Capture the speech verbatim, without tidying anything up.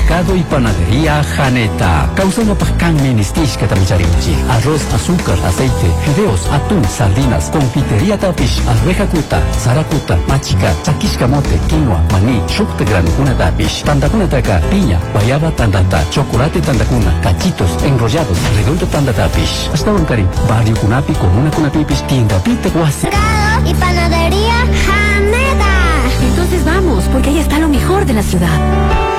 Supermercado y Panadería Janeta. Causando pascan ministish que tamicharimichi. Arroz, azúcar, aceite, fideos, atún, sardinas, confitería tapish, arveja kuta, zarakuta, machica, chaquishcamote, quinoa, maní, shuktegran, una tapish, tandacuna taca, piña, guayaba tandata, chocolate tandacuna, cachitos, enrollados, redondo tandatapish. Hasta Cari, barrio Cunapi, comuna Cunapipish, tienda pite guasi. Y Panadería Janeta. Entonces vamos, porque ahí está lo mejor de la ciudad.